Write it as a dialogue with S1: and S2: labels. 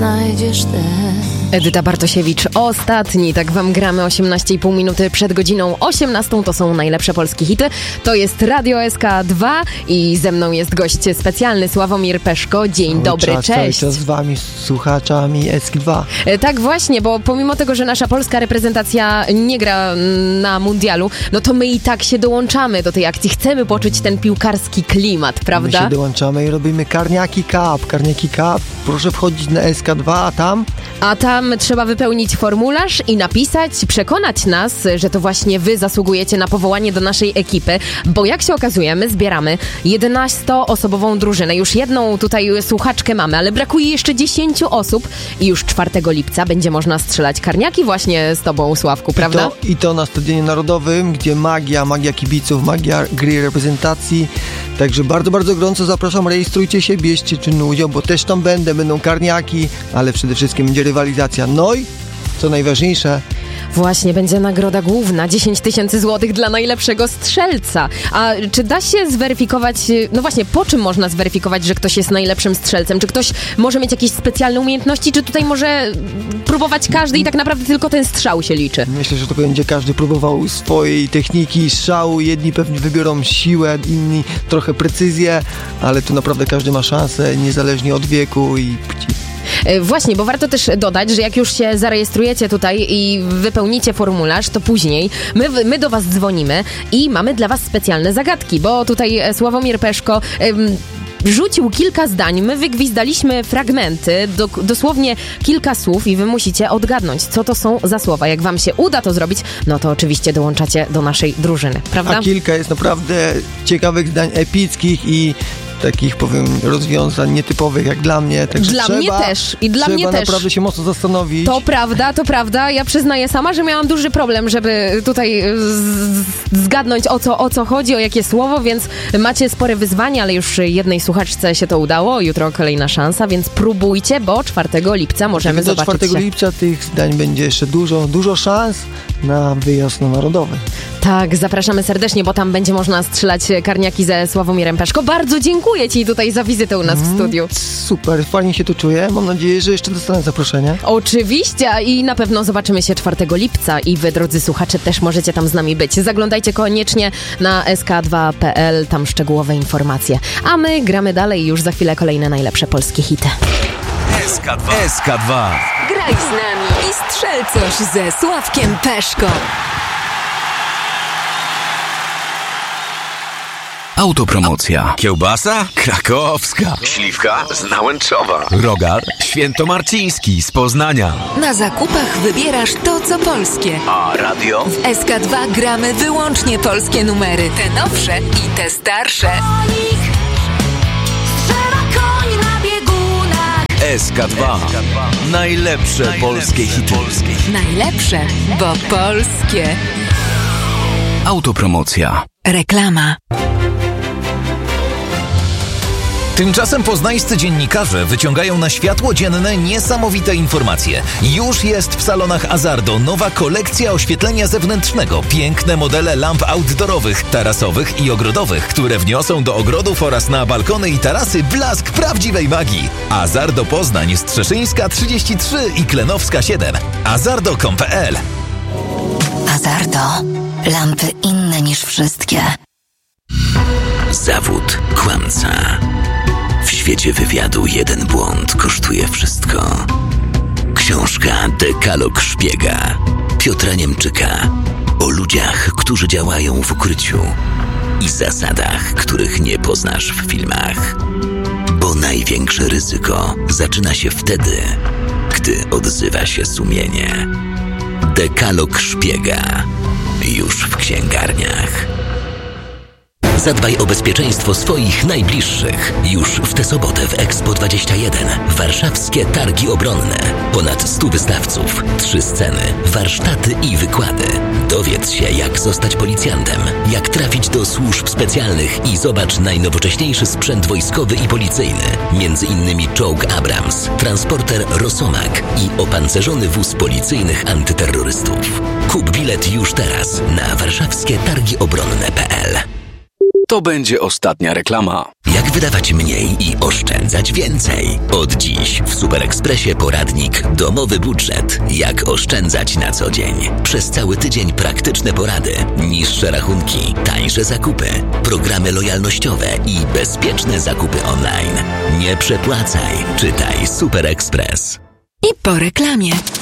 S1: znajdziesz te.
S2: Edyta Bartosiewicz, ostatni, tak wam gramy 18,5 minuty przed godziną 18, to są najlepsze polskie hity, to jest Radio SK2 i ze mną jest gość specjalny Sławomir Peszko, dzień dobry, cześć.
S3: Cały czas z wami, słuchaczami SK2.
S2: Tak właśnie, bo pomimo tego, że nasza polska reprezentacja nie gra na mundialu, no to my i tak się dołączamy do tej akcji, chcemy poczuć ten piłkarski klimat, prawda?
S3: My się dołączamy i robimy Karniaki Cup, proszę wchodzić na SK2, a tam trzeba wypełnić formularz i napisać, przekonać nas, że to właśnie wy zasługujecie na powołanie do naszej ekipy, bo jak się okazuje, my zbieramy 11-osobową drużynę. Już jedną tutaj słuchaczkę mamy, ale brakuje jeszcze 10 osób i już 4 lipca będzie można strzelać karniaki właśnie z tobą, Sławku, prawda? I to na Stadionie Narodowym, gdzie magia kibiców, magia gry reprezentacji. Także bardzo, bardzo gorąco zapraszam, rejestrujcie się, bierzcie czynny udział, bo też tam będą karniaki, ale przede wszystkim będzie rywalizacja. No i co najważniejsze,
S2: właśnie, będzie nagroda główna, 10 000 złotych dla najlepszego strzelca. A czy da się zweryfikować, no właśnie, po czym można zweryfikować, że ktoś jest najlepszym strzelcem? Czy ktoś może mieć jakieś specjalne umiejętności, czy tutaj może próbować każdy i tak naprawdę tylko ten strzał się liczy?
S3: Myślę, że to będzie każdy próbował swojej techniki strzału. Jedni pewnie wybiorą siłę, inni trochę precyzję, ale tu naprawdę każdy ma szansę, niezależnie od wieku i płci.
S2: Właśnie, bo warto też dodać, że jak już się zarejestrujecie tutaj i wypełnicie formularz, to później my do was dzwonimy i mamy dla was specjalne zagadki, bo tutaj Sławomir Peszko rzucił kilka zdań, my wygwizdaliśmy fragmenty, dosłownie kilka słów i wy musicie odgadnąć, co to są za słowa. Jak wam się uda to zrobić, no to oczywiście dołączacie do naszej drużyny, prawda?
S3: A kilka jest naprawdę ciekawych zdań, epickich i takich, powiem, rozwiązań nietypowych jak dla mnie. Także
S2: dla mnie też. I dla mnie też.
S3: Trzeba naprawdę się mocno zastanowić.
S2: To prawda. Ja przyznaję sama, że miałam duży problem, żeby tutaj zgadnąć o co chodzi, o jakie słowo, więc macie spore wyzwanie, ale już jednej słuchaczce się to udało. Jutro kolejna szansa, więc próbujcie, bo 4 lipca możemy zobaczyć
S3: do 4 lipca tych zdań będzie jeszcze dużo szans na wyjazd na Narodowy.
S2: Tak, zapraszamy serdecznie, bo tam będzie można strzelać karniaki ze Sławomirem Peszko. Bardzo dziękuję ci tutaj za wizytę u nas w studiu.
S3: Super, fajnie się tu czuję. Mam nadzieję, że jeszcze dostanę zaproszenie.
S2: Oczywiście i na pewno zobaczymy się 4 lipca i wy, drodzy słuchacze, też możecie tam z nami być. Zaglądajcie koniecznie na sk2.pl, tam szczegółowe informacje. A my gramy dalej i już za chwilę kolejne najlepsze polskie hity.
S4: SK2.
S1: Graj z nami i strzel coś ze Sławkiem Peszko.
S4: Autopromocja. Kiełbasa? Krakowska. Śliwka z Nałęczowa. Rogal świętomarciński z Poznania.
S1: Na zakupach wybierasz to, co polskie.
S4: A radio?
S1: W SK2 gramy wyłącznie polskie numery. Te nowsze i te starsze.
S4: SK2. Najlepsze polskie hity.
S1: Najlepsze, bo polskie.
S4: Autopromocja.
S1: Reklama.
S5: Tymczasem poznańscy dziennikarze wyciągają na światło dzienne niesamowite informacje. Już jest w salonach Azardo nowa kolekcja oświetlenia zewnętrznego. Piękne modele lamp outdoorowych, tarasowych i ogrodowych, które wniosą do ogrodów oraz na balkony i tarasy blask prawdziwej magii. Azardo Poznań, Strzeszyńska 33 i Klenowska 7. Azardo.com.pl.
S6: Azardo. Lampy inne niż wszystkie.
S7: Zawód kłamca. W świecie wywiadu jeden błąd kosztuje wszystko. Książka Dekalog szpiega Piotra Niemczyka o ludziach, którzy działają w ukryciu i zasadach, których nie poznasz w filmach. Bo największe ryzyko zaczyna się wtedy, gdy odzywa się sumienie. Dekalog szpiega już w księgarniach. Zadbaj o bezpieczeństwo swoich najbliższych. Już w tę sobotę w Expo 21. Warszawskie Targi Obronne. Ponad 100 wystawców, 3 sceny, warsztaty i wykłady. Dowiedz się, jak zostać policjantem, jak trafić do służb specjalnych i zobacz najnowocześniejszy sprzęt wojskowy i policyjny. Między innymi czołg Abrams, transporter Rosomak i opancerzony wóz policyjnych antyterrorystów. Kup bilet już teraz na warszawskietargiobronne.pl.
S4: to będzie ostatnia reklama.
S7: Jak wydawać mniej i oszczędzać więcej? Od dziś w Super Expressie poradnik Domowy budżet. Jak oszczędzać na co dzień? Przez cały tydzień praktyczne porady, niższe rachunki, tańsze zakupy, programy lojalnościowe i bezpieczne zakupy online. Nie przepłacaj. Czytaj Super Express.
S1: I po reklamie.